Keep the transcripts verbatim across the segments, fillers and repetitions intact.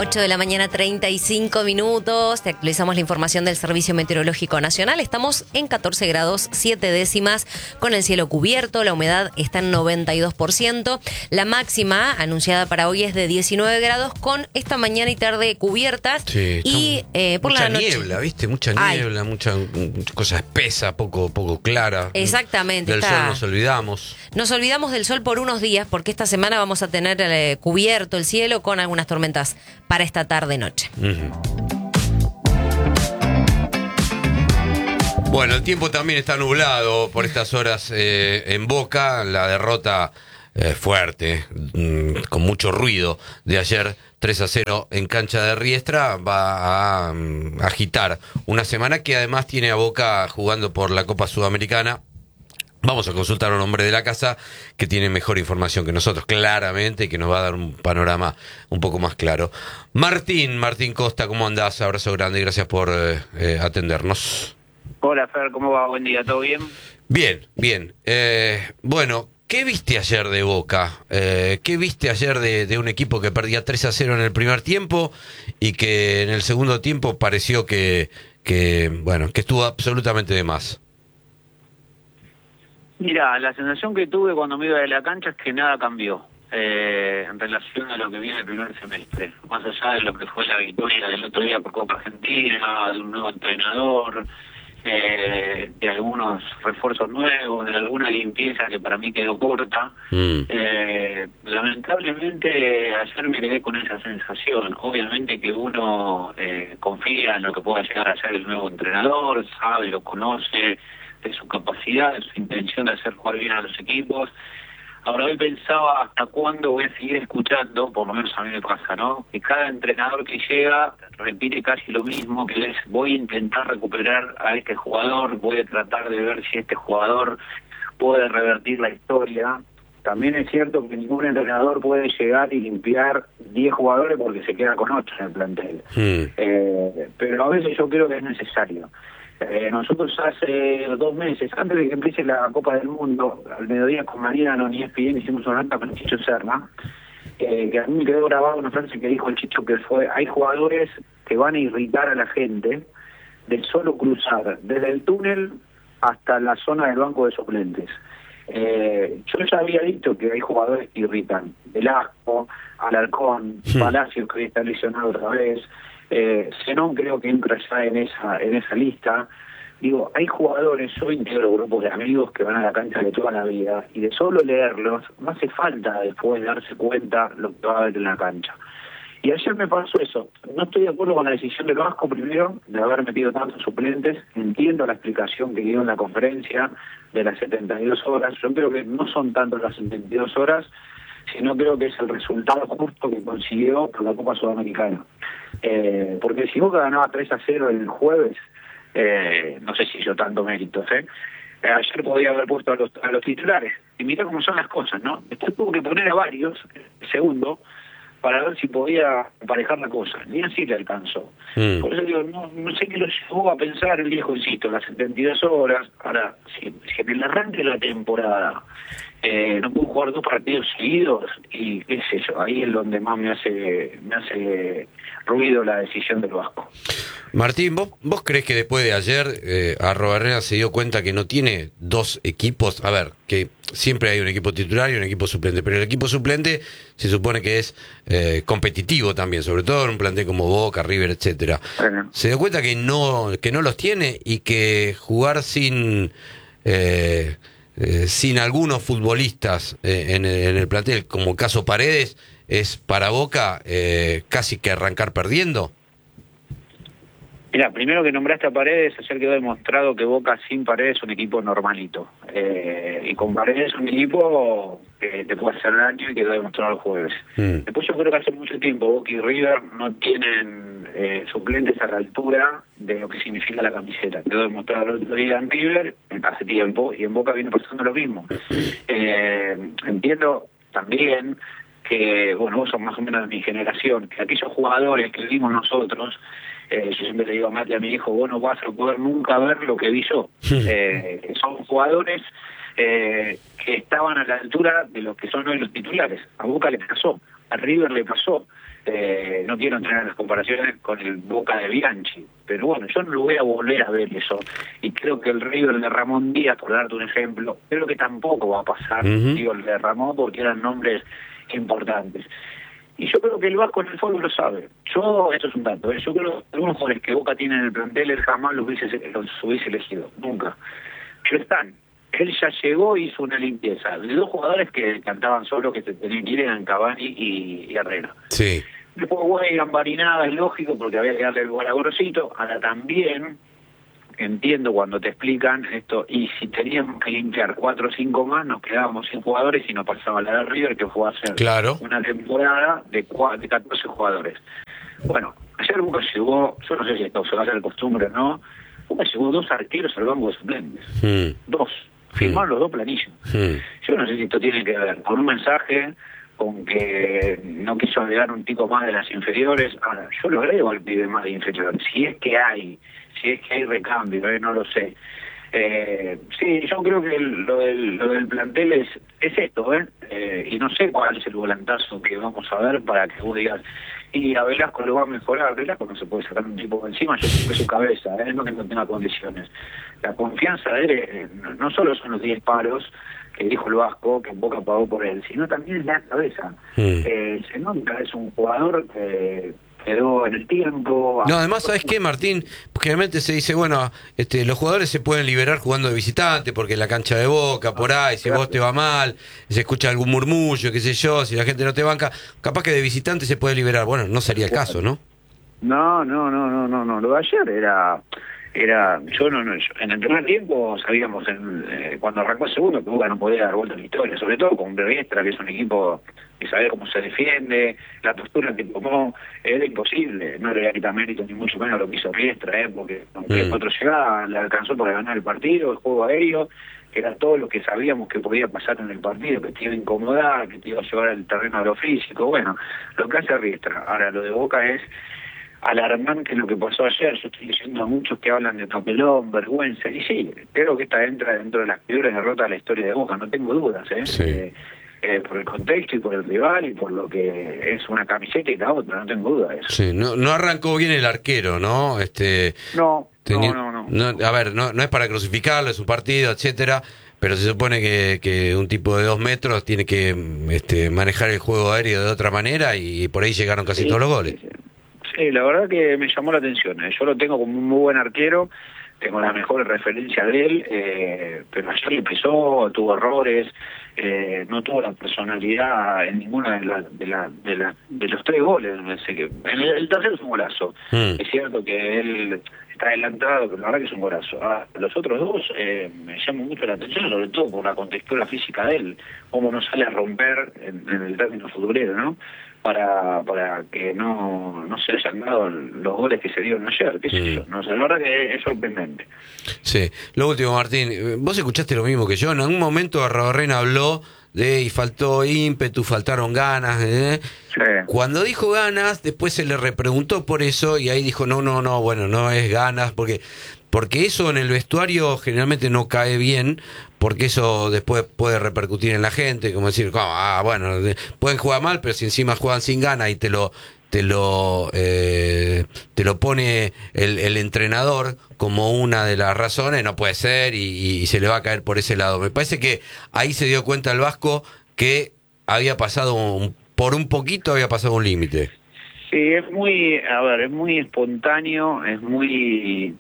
ocho de la mañana, treinta y cinco minutos. Te actualizamos la información del Servicio Meteorológico Nacional. Estamos en catorce grados, siete décimas, con el cielo cubierto. La humedad está en noventa y dos por ciento. La máxima anunciada para hoy es de diecinueve grados, con esta mañana y tarde cubiertas. Sí, y eh, por mucha la noche. niebla, ¿viste? Mucha niebla, mucha, mucha cosa espesa, poco, poco clara. Exactamente. Del está... sol nos olvidamos. Nos olvidamos del sol por unos días, porque esta semana vamos a tener eh, cubierto el cielo con algunas tormentas para esta tarde-noche. Uh-huh. Bueno, el tiempo también está nublado por estas horas eh, en Boca. La derrota eh, fuerte, mm, con mucho ruido, de ayer tres a cero en cancha de Riestra va a um, agitar una semana que además tiene a Boca jugando por la Copa Sudamericana. Vamos a consultar a un hombre de la casa que tiene mejor información que nosotros, claramente, y que nos va a dar un panorama un poco más claro. Martín, Martín Costa, ¿cómo andás? Abrazo grande y gracias por eh, eh, atendernos. Hola, Fer, ¿cómo va? Buen día, ¿todo bien? Bien, bien. Eh, bueno, ¿qué viste ayer de Boca? Eh, ¿Qué viste ayer de, de un equipo que perdía tres a cero en el primer tiempo y que en el segundo tiempo pareció que, que bueno, que estuvo absolutamente de más? Mira, la sensación que tuve cuando me iba de la cancha es que nada cambió eh, en relación a lo que viene el primer semestre. Más allá de lo que fue la victoria del otro día por Copa Argentina, de un nuevo entrenador, eh, de algunos refuerzos nuevos, de alguna limpieza que para mí quedó corta. Mm. Eh, lamentablemente ayer me quedé con esa sensación. Obviamente que uno eh, confía en lo que pueda llegar a ser el nuevo entrenador, sabe, lo conoce, de su capacidad, de su intención de hacer jugar bien a los equipos. Ahora hoy pensaba hasta cuándo voy a seguir escuchando, por lo menos a mí me pasa, ¿no? Que cada entrenador que llega repite casi lo mismo, que es voy a intentar recuperar a este jugador, voy a tratar de ver si este jugador puede revertir la historia. También es cierto que ningún entrenador puede llegar y limpiar diez jugadores porque se queda con ocho en el plantel. Sí. Eh, pero a veces yo creo que es necesario. Eh, nosotros hace dos meses, antes de que empiece la Copa del Mundo, al mediodía con Mariano en E S P N hicimos una nota con el Chicho Serna, eh, que a mí me quedó grabada una frase que dijo el Chicho, que fue: hay jugadores que van a irritar a la gente de solo cruzar desde el túnel hasta la zona del banco de suplentes. Eh, yo ya había dicho que hay jugadores que irritan: Velasco, Alarcón, sí. Palacios, que hoy está lesionado otra vez. Eh, Zenón creo que entra ya en esa en esa lista. Digo, hay jugadores, yo integro grupos de amigos que van a la cancha de toda la vida, y de solo leerlos no hace falta después darse cuenta lo que va a haber en la cancha. Y ayer me pasó eso. No estoy de acuerdo con la decisión del Vasco, primero, de haber metido tantos suplentes. Entiendo la explicación que dio en la conferencia de las setenta y dos horas. Yo creo que no son tanto las setenta y dos horas, sino creo que es el resultado justo que consiguió por la Copa Sudamericana. Eh, porque si Boca ganaba tres a cero el jueves, eh, no sé si hizo tanto méritos, ¿eh? Eh, ayer podía haber puesto a los, a los titulares. Y mirá cómo son las cosas, ¿no? Después tuvo que poner a varios, segundo, para ver si podía emparejar la cosa. Ni así le alcanzó. Mm. Por eso digo, no, no sé qué lo llevó a pensar el viejo, insisto, las setenta y dos horas. Ahora, si, si en el arranque de la temporada eh, no pudo jugar dos partidos seguidos, y qué sé yo, ahí es donde más me hace me hace ruido la decisión del Vasco. Martín, ¿vos, vos crees que después de ayer eh, Arrobarrena se dio cuenta que no tiene dos equipos? A ver, que siempre hay un equipo titular y un equipo suplente, pero el equipo suplente se supone que es eh, competitivo también, sobre todo en un plantel como Boca, River, etcétera. Bueno. Se dio cuenta que no que no los tiene y que jugar sin eh, eh, sin algunos futbolistas eh, en, en el plantel, como caso Paredes, es para Boca eh, casi que arrancar perdiendo. Mira, primero que nombraste a Paredes, ayer quedó demostrado que Boca sin Paredes es un equipo normalito. Eh, y con Paredes es un equipo que te puede hacer daño, y quedó demostrado el jueves. Mm. Después yo creo que hace mucho tiempo Boca y River no tienen eh, suplentes a la altura de lo que significa la camiseta. Quedó demostrado el otro día en River, hace tiempo, y en Boca viene pasando lo mismo. Eh, entiendo también que, bueno, vos sos más o menos de mi generación, que aquellos jugadores que vimos nosotros, eh, yo siempre le digo a Mati, a mi hijo, vos no vas a poder nunca ver lo que vi yo. Eh, son jugadores eh, que estaban a la altura de los que son hoy los titulares. A Boca le pasó. A River le pasó. Eh, no quiero entrar en las comparaciones con el Boca de Bianchi, pero bueno, yo no lo voy a volver a ver eso. Y creo que el River de Ramón Díaz, por darte un ejemplo, creo que tampoco va a pasar, uh-huh. digo, el de Ramón, porque eran nombres importantes. Y yo creo que el Vasco en el fondo lo sabe. Yo, esto es un dato, ¿eh? Yo creo que algunos jugadores que Boca tiene en el plantel, él jamás los hubiese, los hubiese elegido, nunca. Pero están. Él ya llegó y hizo una limpieza. De dos jugadores que cantaban solo, que se tenían que ir, eran Cavani y, y Herrera. Sí. Después, bueno, Gambarinada, es lógico, porque había que darle el gol a Gorosito. Ahora también entiendo cuando te explican esto, y si teníamos que limpiar cuatro o cinco más, nos quedábamos sin jugadores y nos pasaba la de River, que fue a hacer claro. una temporada de, de catorce jugadores. Bueno, ayer Boca llegó, yo no sé si esto se va a hacer costumbre o no, Boca llegó dos arqueros al banco de suplentes. Mm. Dos. Firmaron mm. los dos planillos. Mm. Yo no sé si esto tiene que ver con un mensaje, con que no quiso agregar un tico más de las inferiores. Ahora, yo lo agrego al pibe más de inferiores. Si es que hay, si es que hay recambio, eh, no lo sé. Eh, sí, yo creo que el, lo, del, lo del plantel es, es esto, ¿eh? ¿eh? Y no sé cuál es el volantazo que vamos a ver para que vos digas, y a Velasco lo va a mejorar. Velasco no se puede sacar un tipo de encima, yo creo que su cabeza, ¿eh? No que no tenga condiciones. La confianza de él, eh, no solo son los diez palos que dijo el Vasco, que en Boca pagó por él, sino también la cabeza. Mm. Eh, se nota, es un jugador que quedó en el tiempo. No, además, ¿sabes qué, Martín? Generalmente se dice, bueno, este, los jugadores se pueden liberar jugando de visitante, porque la cancha de Boca, por ahí, si vos te va mal, se escucha algún murmullo, qué sé yo, si la gente no te banca, capaz que de visitante se puede liberar. Bueno, no sería el caso, ¿no? No, no, no, no, no, no. Lo de ayer era... era yo no, no yo, en el primer tiempo sabíamos en, eh, cuando arrancó el segundo que Boca no podía dar vuelta a la historia, sobre todo con Riestra, que es un equipo que sabe cómo se defiende, la postura que tomó, era imposible. No le voy a quitar mérito ni mucho menos lo que hizo Riestra, eh, porque aunque mm. otro llegaba, le alcanzó para ganar el partido, el juego aéreo, que era todo lo que sabíamos que podía pasar en el partido, que te iba a incomodar, que te iba a llevar al terreno de lo físico. Bueno, lo que hace Riestra. Ahora, lo de Boca es alarmante lo que pasó ayer. Yo estoy leyendo a muchos que hablan de papelón, vergüenza, y sí, creo que esta entra dentro de las peores derrotas de la historia de Boca, no tengo dudas, ¿eh? Sí. Eh, eh, por el contexto y por el rival y por lo que es una camiseta y la otra, no tengo duda de eso. Sí, no, no arrancó bien el arquero, ¿no? Este, no, teni- no, no, no, no. A ver, no, no es para crucificarlo, es su partido, etcétera, pero se supone que, que un tipo de dos metros tiene que este, manejar el juego aéreo de otra manera y por ahí llegaron casi sí, todos los goles. Sí, sí. Sí, la verdad que me llamó la atención. ¿eh? Yo lo tengo como un muy buen arquero, tengo la mejor referencia de él, eh, pero ayer le pesó, tuvo errores, eh, no tuvo la personalidad en ninguna de, la, de, la, de, la, de los tres goles. Que el, el tercero es un golazo. Mm. Es cierto que él está adelantado, pero la verdad que es un golazo. Ah, los otros dos eh, me llaman mucho la atención, sobre todo por la contextura física de él, cómo no sale a romper en, en el término futbolero, ¿no? para para que no no se hayan dado los goles que se dieron ayer, qué sé mm. yo, no sé, la verdad que es sorprendente. Sí, lo último, Martín, vos escuchaste lo mismo que yo, en algún momento Arrobarrena habló de y faltó ímpetu, faltaron ganas, ¿eh? Sí. Cuando dijo ganas, después se le repreguntó por eso y ahí dijo, no, no, no, bueno, no es ganas, porque porque eso en el vestuario generalmente no cae bien, porque eso después puede repercutir en la gente, como decir, ah, bueno, pueden jugar mal, pero si encima juegan sin ganas y te lo te lo eh, te lo pone el, el entrenador como una de las razones, no puede ser y, y se le va a caer por ese lado. Me parece que ahí se dio cuenta el Vasco que había pasado un, por un poquito había pasado un límite. Sí, es muy, a ver, es muy espontáneo, es muy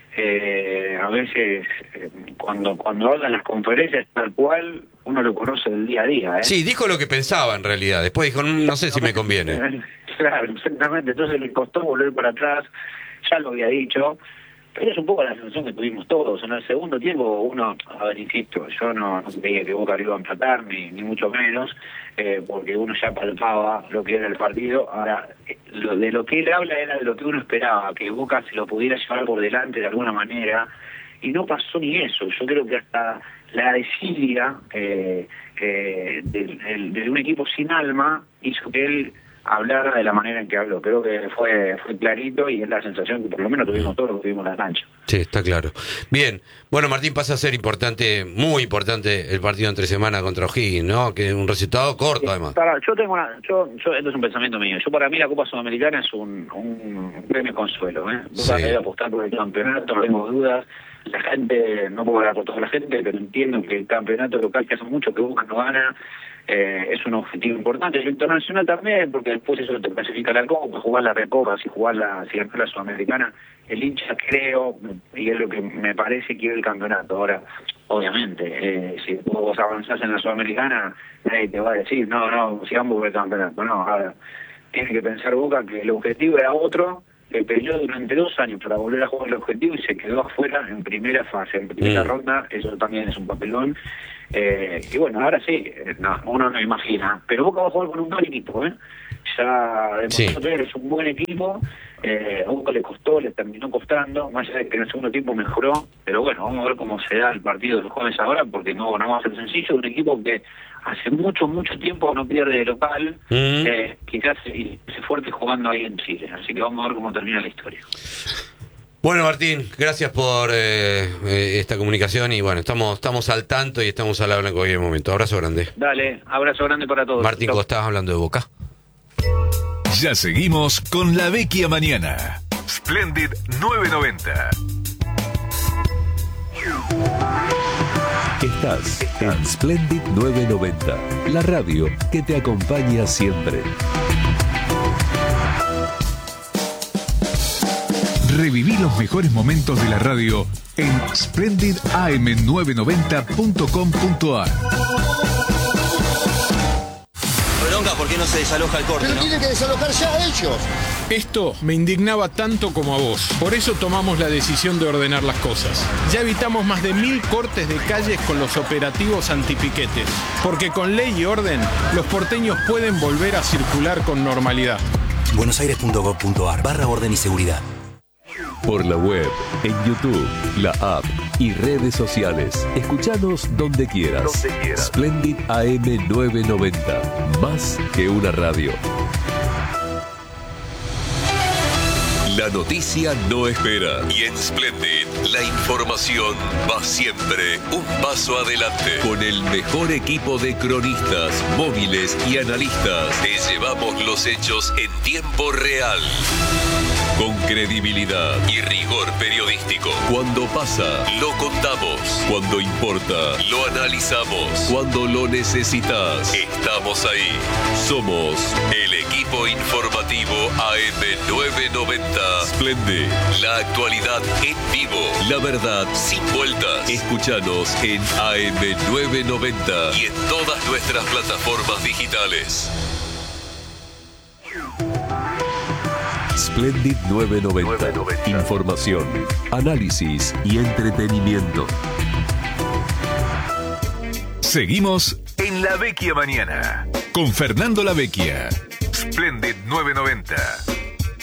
Eh, a veces eh, cuando cuando hablan las conferencias tal cual uno lo conoce del día a día, ¿eh? Sí, dijo lo que pensaba en realidad, después dijo no sé si me conviene. Claro, exactamente, entonces le costó volver para atrás, ya lo había dicho, pero es un poco la sensación que tuvimos todos. En el segundo tiempo uno, a ver, insisto, yo no, no creía que Boca lo iba a empatar, ni, ni mucho menos, eh, porque uno ya palpaba lo que era el partido. Ahora, lo, de lo que él habla era de lo que uno esperaba, que Boca se lo pudiera llevar por delante de alguna manera, y no pasó ni eso. Yo creo que hasta la desidia eh, eh, de, de, de un equipo sin alma hizo que él hablar de la manera en que habló. Creo que fue fue clarito y es la sensación que por lo menos tuvimos todos los que tuvimos en la cancha. Sí, está claro. Bien, bueno, Martín, pasa a ser importante, muy importante el partido entre semana contra O'Higgins, ¿no? Que es un resultado corto, sí, además. Para, yo tengo una, yo, yo, esto es un pensamiento mío. Yo para mí la Copa Sudamericana es un, un premio consuelo, ¿eh? Yo sí. Voy a apostar por el campeonato, no tengo dudas. La gente, no puedo hablar por toda la gente, pero entiendo que el campeonato local, que hace mucho que Boca no gana, eh, es un objetivo importante. El internacional también, porque después eso te clasifica la Copa, jugar la Recopa, si jugar la, si ganar la Sudamericana, el hincha creo, y es lo que me parece, quiere el campeonato. Ahora, obviamente, eh, si vos avanzás en la Sudamericana, nadie te va a decir, no, no, sigamos por el campeonato. No, ahora, tiene que pensar Boca que el objetivo era otro, que peleó durante dos años para volver a jugar el objetivo y se quedó afuera en primera fase, en primera mm. ronda. Eso también es un papelón. Eh, y bueno, ahora sí, no, uno no imagina, pero Boca va a jugar con un buen equipo, ¿eh? Ya demostró que es un buen equipo. Eh, a Boca le costó, le terminó costando, más allá de que en el segundo tiempo mejoró, pero bueno, vamos a ver cómo se da el partido de los jóvenes ahora, porque no, no va a ser sencillo. Un equipo que hace mucho, mucho tiempo no pierde de local, mm. eh, quizás se, se fuerte jugando ahí en Chile, así que vamos a ver cómo termina la historia. Bueno, Martín, gracias por eh, eh, esta comunicación y bueno, estamos estamos al tanto y estamos al habla en cualquier momento. Abrazo grande. Dale, abrazo grande para todos. Martín Costa, hablando de Boca. Ya seguimos con La Vecchia Mañana. Splendid novecientos noventa. Estás en Splendid novecientos noventa, la radio que te acompaña siempre. Reviví los mejores momentos de la radio en splendid a m novecientos noventa punto com punto a r. Bronca, ¿por qué no se desaloja el corte? Pero ¿no? tienen que desalojar ya ellos. Esto me indignaba tanto como a vos. Por eso tomamos la decisión de ordenar las cosas. Ya evitamos más de mil cortes de calles con los operativos antipiquetes. Porque con ley y orden, los porteños pueden volver a circular con normalidad. buenosaires punto gov punto a r barra orden y seguridad. Por la web, en YouTube, la app y redes sociales. Escuchanos donde quieras. Donde quieras. Splendid A M novecientos noventa. Más que una radio. La noticia no espera. Y en Splendid, la información va siempre un paso adelante. Con el mejor equipo de cronistas, móviles y analistas, te llevamos los hechos en tiempo real. Con credibilidad y rigor periodístico. Cuando pasa, lo contamos. Cuando importa, lo analizamos. Cuando lo necesitas, estamos ahí. Somos el equipo informativo A M novecientos noventa. Splendid, la actualidad en vivo. La verdad sin vueltas. Escúchanos en A M novecientos noventa y en todas nuestras plataformas digitales. Splendid novecientos noventa. Información, análisis y entretenimiento. Seguimos en La Vecchia Mañana con Fernando La Vecchia. Splendid novecientos noventa.